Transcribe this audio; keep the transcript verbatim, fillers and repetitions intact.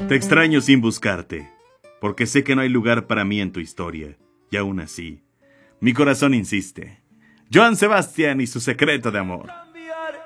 Te extraño sin buscarte, porque sé que no hay lugar para mí en tu historia, y aún así, mi corazón insiste. Joan Sebastián y su secreto de amor.